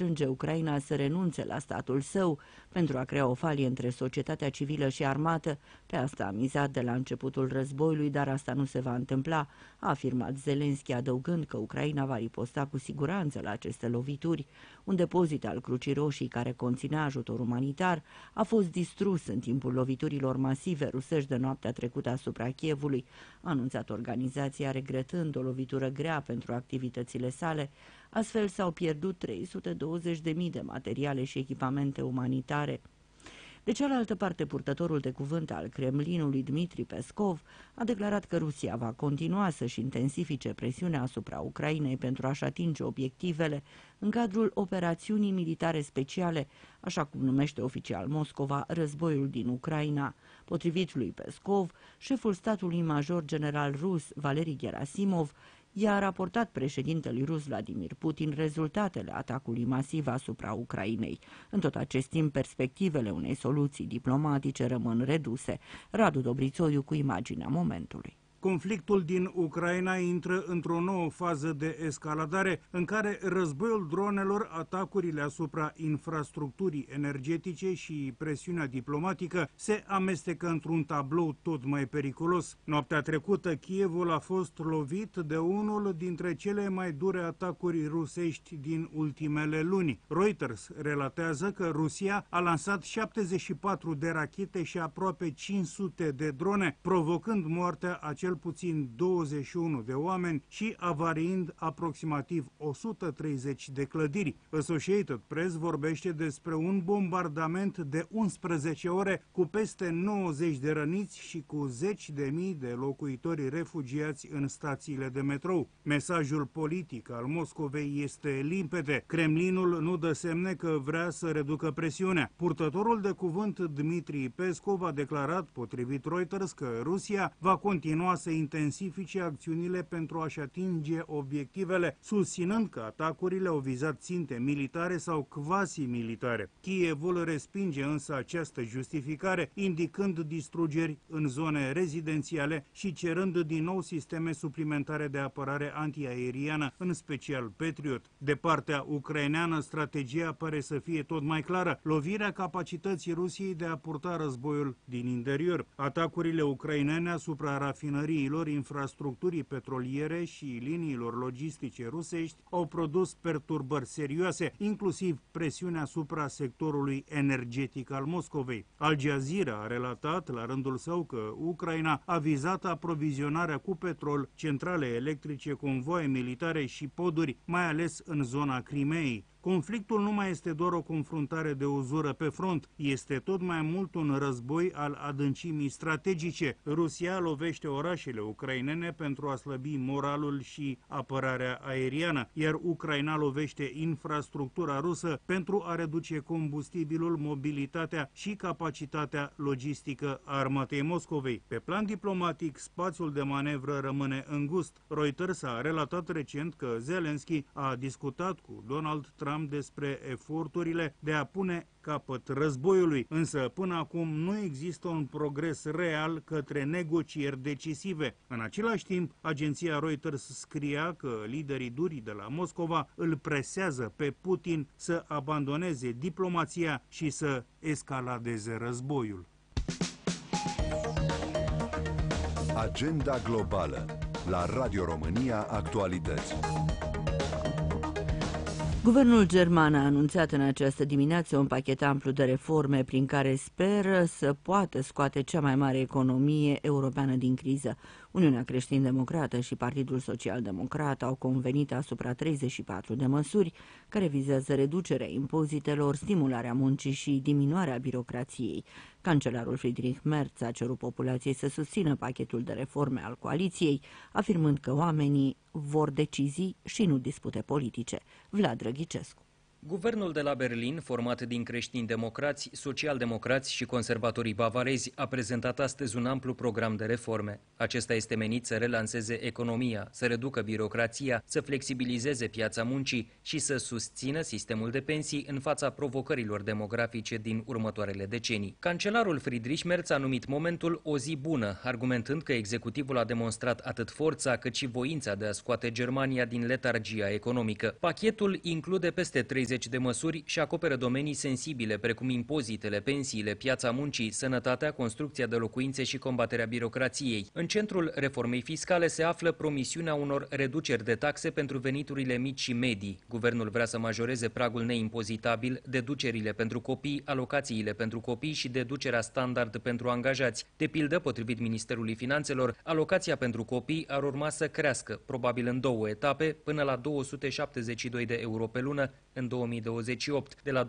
constrânge Ucraina să renunțe la statul său pentru a crea o falie între societatea civilă și armată. Pe asta a mizat de la începutul războiului, dar asta nu se va întâmpla, a afirmat Zelenski, adăugând că Ucraina va riposta cu siguranță la aceste lovituri. Un depozit al Crucii Roșii care conținea ajutor umanitar a fost distrus în timpul loviturilor masive rusești de noaptea trecută asupra Kievului, a anunțat organizația, regretând o lovitură grea pentru activitățile sale. Astfel s-au pierdut 320.000 de materiale și echipamente umanitare. De cealaltă parte, purtătorul de cuvânt al Kremlinului, Dmitri Peskov, a declarat că Rusia va continua să-și intensifice presiunea asupra Ucrainei pentru a-și atinge obiectivele în cadrul operațiunii militare speciale, așa cum numește oficial Moscova războiul din Ucraina. Potrivit lui Peskov, șeful statului major general rus, Valeri Gerasimov, i-a raportat președintelui rus Vladimir Putin rezultatele atacului masiv asupra Ucrainei. În tot acest timp, perspectivele unei soluții diplomatice rămân reduse. Radu Dobrițoiu cu imaginea momentului. Conflictul din Ucraina intră într-o nouă fază de escaladare în care războiul dronelor, atacurile asupra infrastructurii energetice și presiunea diplomatică se amestecă într-un tablou tot mai periculos. Noaptea trecută, Kievul a fost lovit de unul dintre cele mai dure atacuri rusești din ultimele luni. Reuters relatează că Rusia a lansat 74 de rachete și aproape 500 de drone, provocând moartea a cel puțin 21 de oameni și avariind aproximativ 130 de clădiri. Associated Press vorbește despre un bombardament de 11 ore cu peste 90 de răniți și cu zeci de mii de locuitori refugiați în stațiile de metrou. Mesajul politic al Moscovei este limpede. Kremlinul nu dă semne că vrea să reducă presiunea. Purtătorul de cuvânt Dmitri Peskov a declarat, potrivit Reuters, că Rusia va continua să intensifice acțiunile pentru a-și atinge obiectivele, susținând că atacurile au vizat ținte militare sau quasi-militare. Kievul respinge însă această justificare, indicând distrugeri în zone rezidențiale și cerând din nou sisteme suplimentare de apărare antiaeriană, în special Patriot. De partea ucraineană, strategia pare să fie tot mai clară: lovirea capacității Rusiei de a purta războiul din interior. Atacurile ucrainene asupra rafinăriilor, infrastructurii petroliere și liniilor logistice rusești au produs perturbări serioase, inclusiv presiunea asupra sectorului energetic al Moscovei. Al Jazeera a relatat la rândul său că Ucraina a vizat aprovizionarea cu petrol, centrale electrice, convoaie militare și poduri, mai ales în zona Crimeei. Conflictul nu mai este doar o confruntare de uzură pe front, este tot mai mult un război al adâncimii strategice. Rusia lovește orașele ucrainene pentru a slăbi moralul și apărarea aeriană, iar Ucraina lovește infrastructura rusă pentru a reduce combustibilul, mobilitatea și capacitatea logistică a armatei Moscovei. Pe plan diplomatic, spațiul de manevră rămâne îngust. Reuters a relatat recent că Zelenski a discutat cu Donald Trump despre eforturile de a pune capăt războiului, însă până acum nu există un progres real către negocieri decisive. În același timp, agenția Reuters scria că liderii duri de la Moscova îl presează pe Putin să abandoneze diplomația și să escaladeze războiul. Agenda globală la Radio România Actualități. Guvernul german a anunțat în această dimineață un pachet amplu de reforme prin care speră să poată scoate cea mai mare economie europeană din criză. Uniunea Creștin-Democrată și Partidul Social-Democrat au convenit asupra 34 de măsuri care vizează reducerea impozitelor, stimularea muncii și diminuarea birocrației. Cancelarul Friedrich Merz a cerut populației să susțină pachetul de reforme al coaliției, afirmând că oamenii vor decizii și nu dispute politice. Vlad Răghicescu. Guvernul de la Berlin, format din creștini-democrați, social-democrați și conservatorii bavarezi, a prezentat astăzi un amplu program de reforme. Acesta este menit să relanseze economia, să reducă birocrația, să flexibilizeze piața muncii și să susțină sistemul de pensii în fața provocărilor demografice din următoarele decenii. Cancelarul Friedrich Merz a numit momentul o zi bună, argumentând că executivul a demonstrat atât forța cât și voința de a scoate Germania din letargia economică. Pachetul include peste 30 30 de măsuri și acoperă domenii sensibile, precum impozitele, pensiile, piața muncii, sănătatea, construcția de locuințe și combaterea birocrației. În centrul reformei fiscale se află promisiunea unor reduceri de taxe pentru veniturile mici și medii. Guvernul vrea să majoreze pragul neimpozitabil, deducerile pentru copii, alocațiile pentru copii și deducerea standard pentru angajați. De pildă, potrivit Ministerului Finanțelor, alocația pentru copii ar urma să crească, probabil în 2 etape, până la 272 de euro pe lună în 2028, de la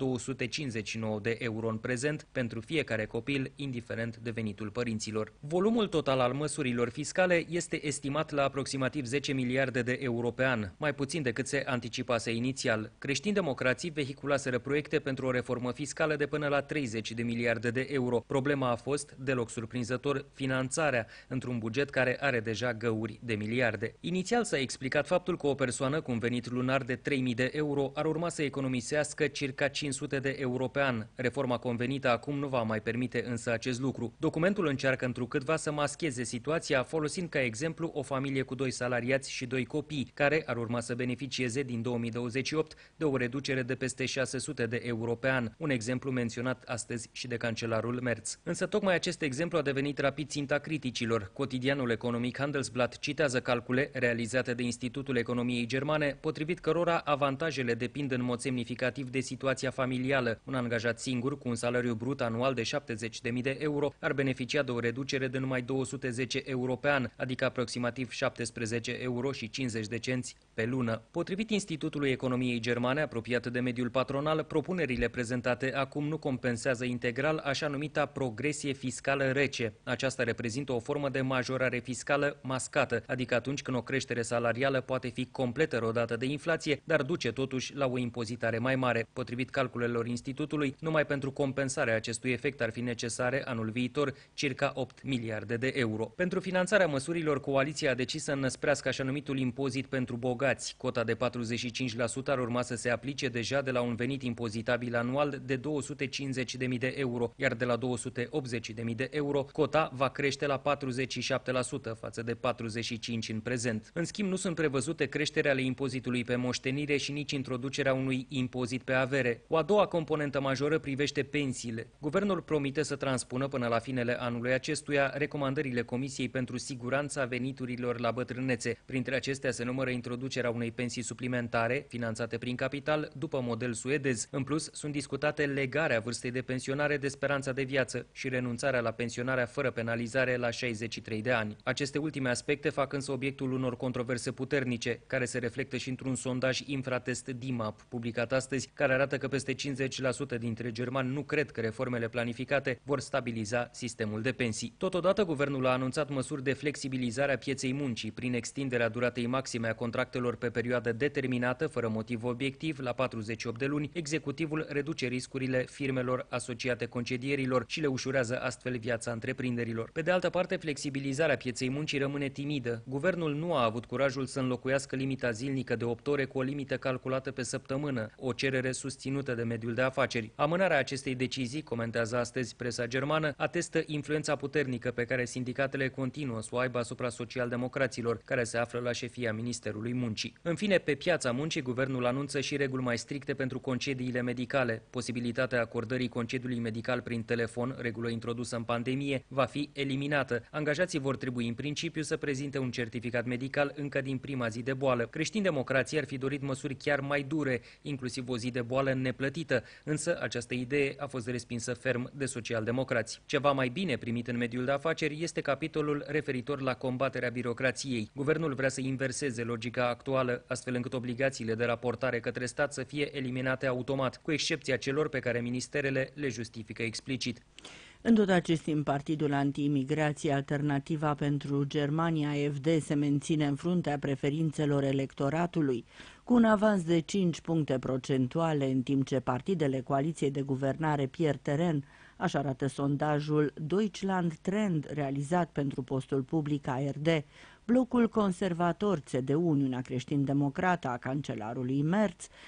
259 de euro în prezent pentru fiecare copil, indiferent de venitul părinților. Volumul total al măsurilor fiscale este estimat la aproximativ 10 miliarde de euro pe an, mai puțin decât se anticipase inițial. Creștini-democrații vehiculaseră proiecte pentru o reformă fiscală de până la 30 de miliarde de euro. Problema a fost, deloc surprinzător, finanțarea, într-un buget care are deja găuri de miliarde. Inițial s-a explicat faptul că o persoană cu un venit lunar de 3.000 de euro ar urma să economisească circa 500 de euro pe an. Reforma convenită acum nu va mai permite însă acest lucru. Documentul încearcă întrucâtva să mascheze situația, folosind ca exemplu o familie cu 2 salariați și 2 copii, care ar urma să beneficieze din 2028 de o reducere de peste 600 de euro pe an, un exemplu menționat astăzi și de cancelarul Merz. Însă tocmai acest exemplu a devenit rapid ținta criticilor. Cotidianul economic Handelsblatt citează calcule realizate de Institutul Economiei Germane, potrivit cărora avantajele depind în mod semnificativ de situația familială. Un angajat singur cu un salariu brut anual de 70.000 de euro ar beneficia de o reducere de numai 210 euro pe an, adică aproximativ 17 euro și 50 de cenți pe lună. Potrivit Institutului Economiei Germane, apropiat de mediul patronal, propunerile prezentate acum nu compensează integral așa numita progresie fiscală rece. Aceasta reprezintă o formă de majorare fiscală mascată, adică atunci când o creștere salarială poate fi complet erodată de inflație, dar duce totuși la o impozitare mai mare. Potrivit calculelor Institutului, numai pentru compensarea acestui efect ar fi necesare anul viitor circa 8 miliarde de euro. Pentru finanțarea măsurilor, coaliția a decis să înăsprească așa numitul impozit pentru bogați. Cota de 45% ar urma să se aplice deja de la un venit impozitabil anual de 250.000 de euro, iar de la 280.000 de euro, cota va crește la 47% față de 45% în prezent. În schimb, nu sunt prevăzute creșterea ale impozitului pe moștenire și nici introducerea unui impozit pe avere. O a doua componentă majoră privește pensiile. Guvernul promite să transpună până la finele anului acestuia recomandările Comisiei pentru Siguranța Veniturilor la Bătrânețe. Printre acestea se numără introducerea unei pensii suplimentare, finanțate prin capital, după model suedez. În plus, sunt discutate legarea vârstei de pensionare de speranța de viață și renunțarea la pensionarea fără penalizare la 63 de ani. Aceste ultime aspecte fac însă obiectul unor controverse puternice, care se reflectă și într-un sondaj Infratest DIMAP, publicat astăzi, care arată că peste 50% dintre germani nu cred că reformele planificate vor stabiliza sistemul de pensii. Totodată, guvernul a anunțat măsuri de flexibilizare a pieței muncii prin extinderea duratei maxime a contractelor pe perioadă determinată, fără motiv obiectiv, la 48 de luni. Executivul reduce riscurile firmelor asociate concedierilor și le ușurează astfel viața întreprinderilor. Pe de altă parte, flexibilizarea pieței muncii rămâne timidă. Guvernul nu a avut curajul să înlocuiască limita zilnică de 8 ore cu o limită calculată pe săptămână, o cerere susținută de mediul de afaceri. Amânarea acestei decizii, comentează astăzi presa germană, atestă influența puternică pe care sindicatele continuă să o aibă asupra socialdemocraților, care se află la șefia Ministerului Muncii. În fine, pe piața muncii, guvernul anunță și reguli mai stricte pentru concediile medicale. Posibilitatea acordării concediului medical prin telefon, regulă introdusă în pandemie, va fi eliminată. Angajații vor trebui în principiu să prezinte un certificat medical încă din prima zi de boală. Creștini-democrații ar fi dorit măsuri chiar mai dure, inclusiv o zi de boală neplătită, însă această idee a fost respinsă ferm de socialdemocrați. Ceva mai bine primit în mediul de afaceri este capitolul referitor la combaterea birocrației. Guvernul vrea să inverseze logica actuală, astfel încât obligațiile de raportare către stat să fie eliminate automat, cu excepția celor pe care ministerele le justifică explicit. În tot acest timp, Partidul Anti-Imigrație Alternativa pentru Germania, AfD, se menține în fruntea preferințelor electoratului, cu un avans de 5 puncte procentuale, în timp ce partidele coaliției de guvernare pierd teren. Așa arată sondajul Deutschland Trend realizat pentru postul public ARD. Blocul conservator CDU, Uniunea Creștin-Democrată a cancelarului Merz,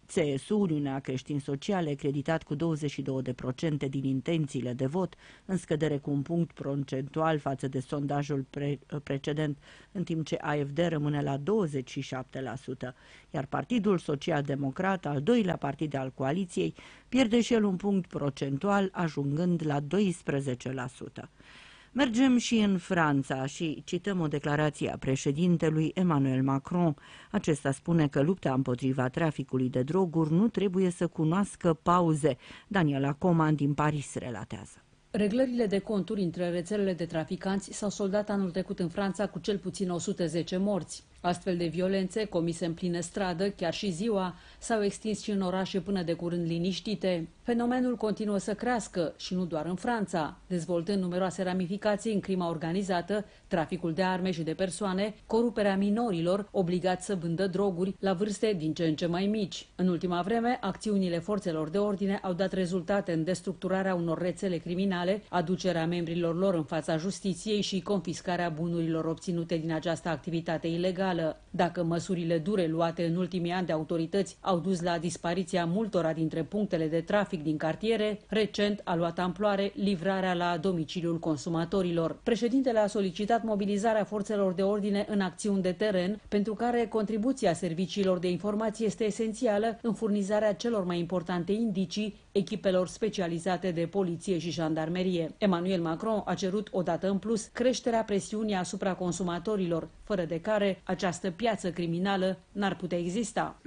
CSU, Uniunea Creștin Sociale, creditat cu 22% din intențiile de vot, în scădere cu un punct procentual față de sondajul precedent, în timp ce AfD rămâne la 27%, iar Partidul Social-Democrat, al doilea partid al coaliției, pierde și el un punct procentual, ajungând la 12%. Mergem și în Franța și cităm o declarație a președintelui Emmanuel Macron. Acesta spune că lupta împotriva traficului de droguri nu trebuie să cunoască pauze. Daniela Coman din Paris relatează. Reglările de conturi între rețelele de traficanți s-au soldat anul trecut în Franța cu cel puțin 110 morți. Astfel de violențe, comise în plină stradă, chiar și ziua, s-au extins și în orașe până de curând liniștite. Fenomenul continuă să crească și nu doar în Franța, dezvoltând numeroase ramificații în crima organizată, traficul de arme și de persoane, coruperea minorilor obligați să vândă droguri la vârste din ce în ce mai mici. În ultima vreme, acțiunile forțelor de ordine au dat rezultate în destructurarea unor rețele criminale, aducerea membrilor lor în fața justiției și confiscarea bunurilor obținute din această activitate ilegală. Dacă măsurile dure luate în ultimii ani de autorități au dus la dispariția multora dintre punctele de trafic din cartiere, recent a luat amploare livrarea la domiciliul consumatorilor. Președintele a solicitat mobilizarea forțelor de ordine în acțiuni de teren, pentru care contribuția serviciilor de informație este esențială în furnizarea celor mai importante indicii echipelor specializate de poliție și jandarmerie. Emmanuel Macron a cerut odată în plus creșterea presiunii asupra consumatorilor, fără de care această piață criminală n-ar putea exista.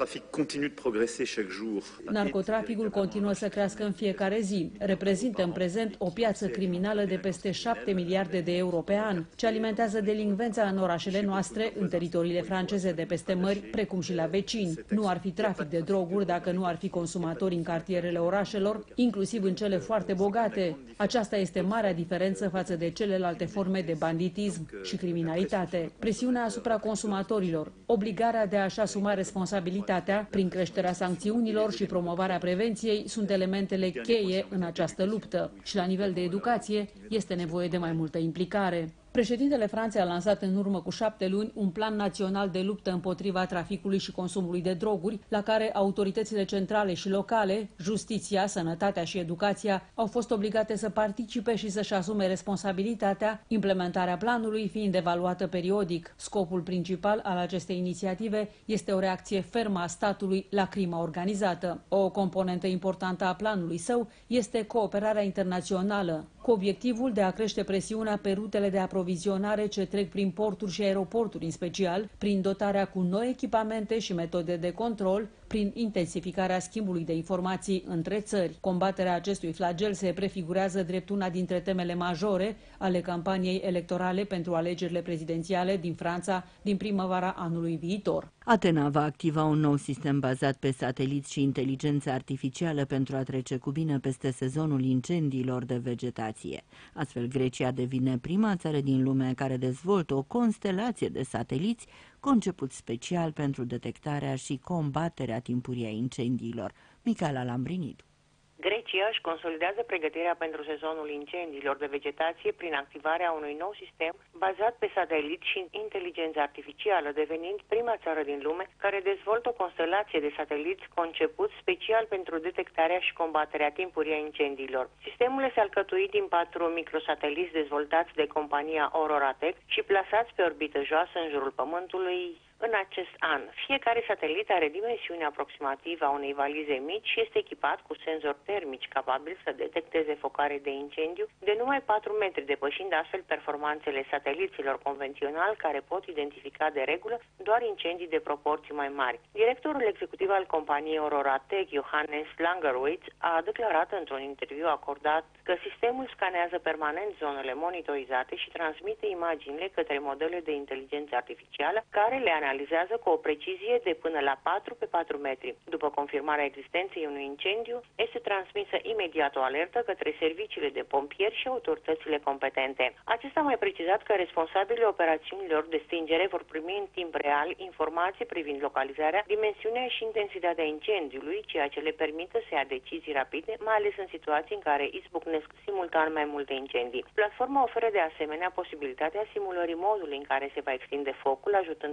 Narcotraficul continuă să crească în fiecare zi. Reprezintă în prezent o piață criminală de peste 7 miliarde de euro pe an, ce alimentează delinvența în orașele noastre, în teritoriile franceze de peste mări, precum și la vecini. Nu ar fi trafic de droguri dacă nu ar fi consumatori în cartierele orașelor, inclusiv în cele foarte bogate. Aceasta este marea diferență față de celelalte forme de banditism și criminalitate. Presiunea asupra consumatorilor, obligarea de a-și asuma responsabilitatea prin creșterea sancțiunilor și promovarea prevenției sunt elementele cheie în această luptă. Și la nivel de educație este nevoie de mai multă implicare. Președintele Franței a lansat în urmă cu 7 luni un plan național de luptă împotriva traficului și consumului de droguri, la care autoritățile centrale și locale, justiția, sănătatea și educația au fost obligate să participe și să-și asume responsabilitatea, implementarea planului fiind evaluată periodic. Scopul principal al acestei inițiative este o reacție fermă a statului la crima organizată. O componentă importantă a planului său este cooperarea internațională, cu obiectivul de a crește presiunea pe rutele de aprovizionare ce trec prin porturi și aeroporturi în special, prin dotarea cu noi echipamente și metode de control, prin intensificarea schimbului de informații între țări. Combaterea acestui flagel se prefigurează drept una dintre temele majore ale campaniei electorale pentru alegerile prezidențiale din Franța din primăvara anului viitor. Atena va activa un nou sistem bazat pe sateliți și inteligență artificială pentru a trece cu bine peste sezonul incendiilor de vegetație. Astfel, Grecia devine prima țară din lume care dezvoltă o constelație de sateliți concepuți special pentru detectarea și combaterea timpurie a incendiilor. Micaela Lambrinidu. Grecia își consolidează pregătirea pentru sezonul incendiilor de vegetație prin activarea unui nou sistem bazat pe satelit și inteligență artificială, devenind prima țară din lume care dezvoltă o constelație de sateliți conceput special pentru detectarea și combaterea timpurie a incendiilor. Sistemul este alcătuit din 4 microsateliți dezvoltați de compania Auroratech și plasați pe orbită joasă în jurul Pământului în acest an. Fiecare satelit are dimensiunea aproximativă a unei valize mici și este echipat cu senzori termici capabili să detecteze focare de incendiu de numai 4 metri, depășind astfel performanțele sateliților convenționali care pot identifica de regulă doar incendii de proporții mai mari. Directorul executiv al companiei Auroratech, Johannes Langerwitz, a declarat într-un interviu acordat că sistemul scanează permanent zonele monitorizate și transmite imaginile către modele de inteligență artificială care le analizează cu o precizie de până la 4 pe 4 metri. După confirmarea existenței unui incendiu, este transmisă imediat o alertă către serviciile de pompieri și autoritățile competente. Acesta a mai precizat că responsabilii operațiunilor de stingere vor primi în timp real informații privind localizarea, dimensiunea și intensitatea incendiului, ceea ce le permite să ia decizii rapide, mai ales în situații în care izbucnesc simultan mai multe incendii. Platforma oferă de asemenea posibilitatea simulării modului în care se va extinde focul, ajutând echipele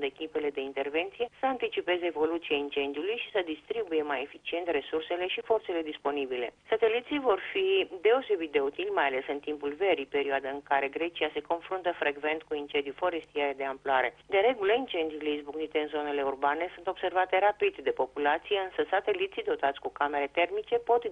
echipele de intervenție să anticipeze evoluția incendiului și să distribuie mai eficient resursele și forțele disponibile. Sateliții vor fi deosebit de utili, mai ales în timpul verii, perioada în care Grecia se confruntă frecvent cu incendii forestiere de amploare. De regulă, incendiile izbucnite în zonele urbane sunt observate rapid de populație, însă sateliții dotați cu camere termice pot